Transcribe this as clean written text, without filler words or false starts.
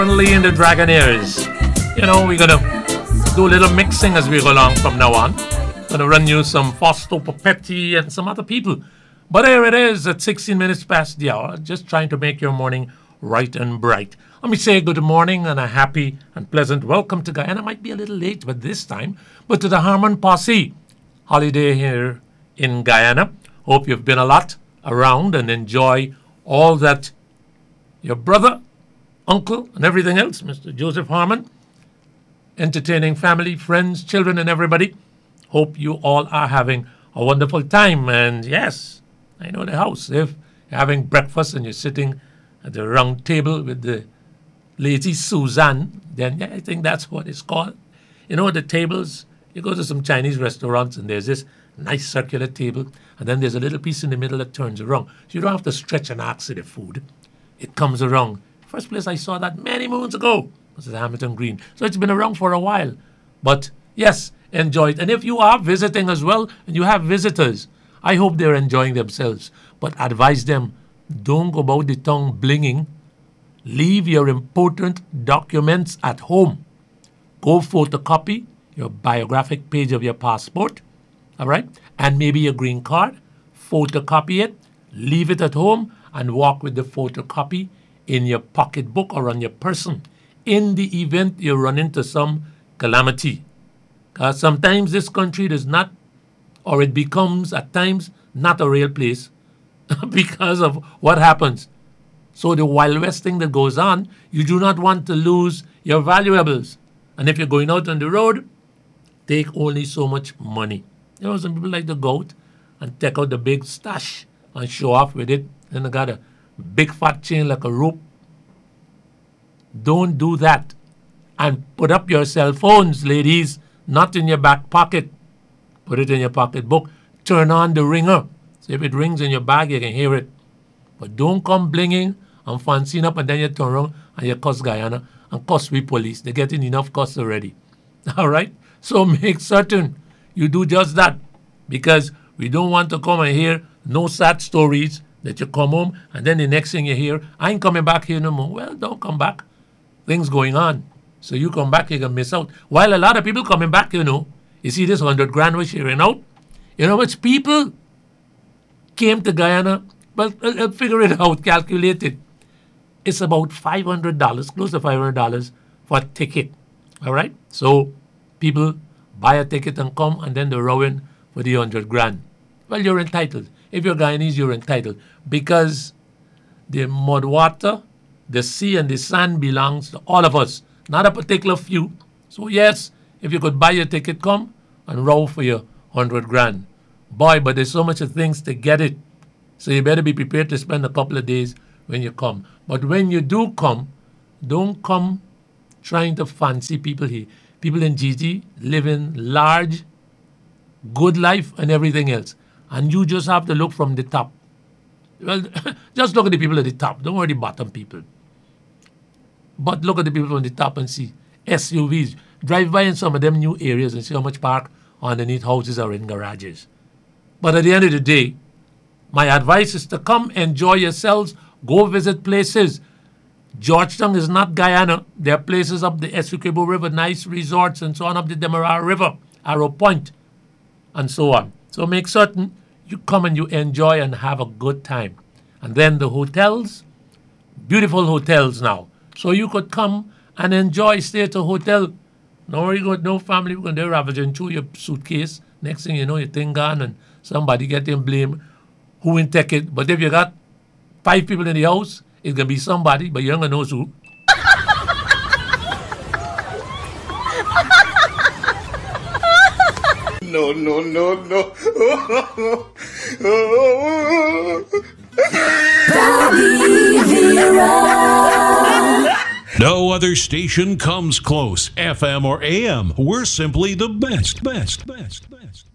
Currently in the Dragonaires. We're gonna do a little mixing as we go along from now on. Gonna run you some Fausto Papetti and some other people. But here it is at 16 minutes past the hour, just trying to make your morning right and bright. Let me say good morning and a happy and pleasant welcome to Guyana. Might be a little late, but this time, but to the Harmon Posse holiday here in Guyana. Hope you've been a lot around and enjoy all that your brother, uncle, and everything else, Mr. Joseph Harmon, entertaining family, friends, children, and everybody. Hope you all are having a wonderful time. And yes, I know the house. If you're having breakfast and you're sitting at the round table with the lady Suzanne, then yeah, I think that's what it's called. The tables, you go to some Chinese restaurants and there's this nice circular table, and then there's a little piece in the middle that turns around. So you don't have to stretch and ask for the food. It comes around. First place I saw that many moons ago was at Hamilton Green. So it's been around for a while. But yes, enjoy it. And if you are visiting as well, and you have visitors, I hope they're enjoying themselves. But advise them, don't go about the tongue blinging. Leave your important documents at home. Go photocopy your biographic page of your passport, all right? And maybe your green card. Photocopy it, leave it at home, and walk with the photocopy in your pocketbook or on your person in the event you run into some calamity. Because sometimes this country does not, or it becomes at times not a real place because of what happens. So the Wild West thing that goes on, you do not want to lose your valuables. And if you're going out on the road, take only so much money. Some people like to go out and take out the big stash and show off with it. And they got a big fat chain like a rope. Don't do that. And put up your cell phones, ladies, not in your back pocket. Put it in your pocketbook. Turn on the ringer. So if it rings in your bag, you can hear it. But don't come blinging and fancying up and then you turn around and you cuss Guyana and cuss we police. They're getting enough cuss already. All right? So make certain you do just that, because we don't want to come and hear no sad stories that you come home and then the next thing you hear, I ain't coming back here no more. Well, don't come back. Things going on. So you come back, you're going to miss out. While a lot of people coming back, you see this 100 grand we're sharing out. You know which people came to Guyana? Well, figure it out, calculate it. It's about $500, close to $500 for a ticket. All right? So people buy a ticket and come, and then they're rowing for the 100 grand. Well, you're entitled. If you're Guyanese, you're entitled. Because the mud water, the sea, and the sand belongs to all of us, not a particular few. So yes, if you could buy your ticket, come and row for your 100 grand. Boy, but there's so much of things to get it. So you better be prepared to spend a couple of days when you come. But when you do come, don't come trying to fancy people here. People in GT living large, good life and everything else. And you just have to look from the top. Well, just look at the people at the top. Don't worry about the bottom people. But look at the people from the top and see SUVs. Drive by in some of them new areas and see how much park underneath houses or in garages. But at the end of the day, my advice is to come enjoy yourselves. Go visit places. Georgetown is not Guyana. There are places up the Essequibo River, nice resorts and so on, up the Demerara River, Arrow Point, and so on. So make certain you come and you enjoy and have a good time. And then the hotels, beautiful hotels now. So you could come and enjoy, stay at a hotel. No worry, you got no family, we're going to ravaging through your suitcase. Next thing you know, your thing gone and somebody getting blamed. Who will take it? But if you got 5 people in the house, it's going to be somebody, but you don't know who. No, no, no, no. No other station comes close, FM or AM. We're simply the best.